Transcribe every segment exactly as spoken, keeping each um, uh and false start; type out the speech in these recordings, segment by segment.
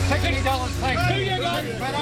sixty dollars, thanks. Here you go.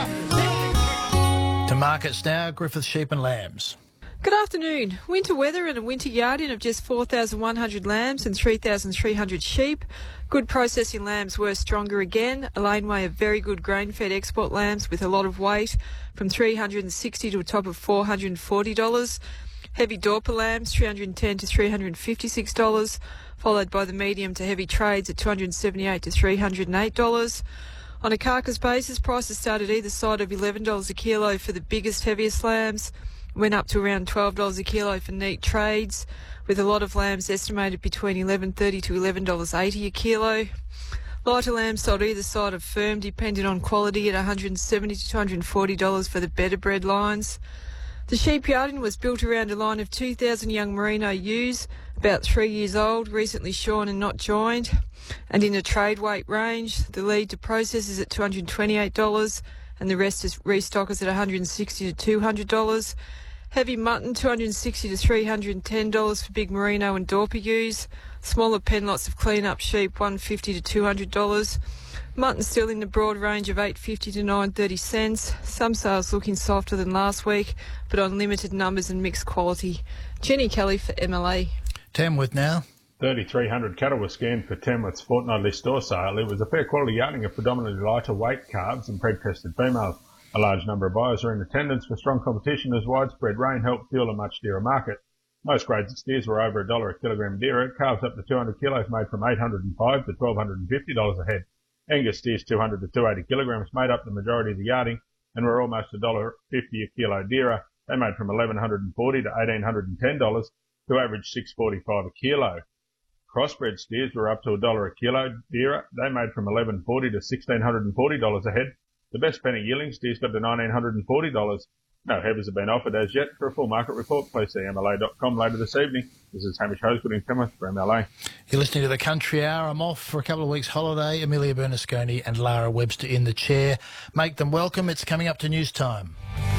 To markets now, Griffith Sheep and Lambs. Good afternoon. Winter weather and a winter yard-in of just four thousand one hundred lambs and three thousand three hundred sheep. Good processing lambs were stronger again. A laneway of very good grain-fed export lambs with a lot of weight from three hundred sixty dollars to a top of four hundred forty dollars. Heavy Dorper lambs, three hundred ten dollars to three hundred fifty-six dollars, followed by the medium to heavy trades at two hundred seventy-eight dollars to three hundred eight dollars. On a carcass basis, prices started either side of eleven dollars a kilo for the biggest, heaviest lambs, went up to around twelve dollars a kilo for neat trades, with a lot of lambs estimated between eleven dollars thirty to eleven dollars eighty a kilo. Lighter lambs sold either side of firm, depending on quality, at one hundred seventy dollars to two hundred forty dollars for the better bred lines. The sheep yarding was built around a line of two thousand young merino ewes, about three years old, recently shorn and not joined, and in a trade weight range. The lead to process is at two hundred twenty-eight dollars, and the rest is restockers at one hundred sixty dollars to two hundred dollars. Heavy mutton, two hundred sixty dollars to three hundred ten dollars for big merino and Dorper ewes. Smaller pen lots of clean-up sheep, one hundred fifty dollars to two hundred dollars. Mutton still in the broad range of eight dollars fifty to nine dollars thirty. Some sales looking softer than last week, but on limited numbers and mixed quality. Jenny Kelly for M L A. Tamworth now. thirty-three hundred cattle were scanned for Tamworth's fortnightly store sale. It was a fair quality yarding of predominantly lighter weight calves and preg-tested females. A large number of buyers are in attendance for strong competition as widespread rain helped fuel a much dearer market. Most grades of steers were over a dollar a kilogram dearer. Calves up to two hundred kilos made from eight hundred five dollars to one thousand two hundred fifty dollars a head. Angus steers two hundred to two hundred eighty kilograms made up the majority of the yarding and were almost a dollar fifty a kilo dearer. They made from eleven forty dollars to eighteen ten dollars to average six forty-five a kilo. Crossbred steers were up to a dollar a kilo dearer. They made from eleven forty dollars to sixteen forty dollars a head. The best penny yearling steers got to nineteen forty dollars. No heavers have been offered as yet. For a full market report, please see M L A dot com later this evening. This is Hamish Hosegood in Tamworth for M L A. You're listening to the Country Hour. I'm off for a couple of weeks' holiday. Amelia Bernasconi and Lara Webster in the chair. Make them welcome. It's coming up to news time.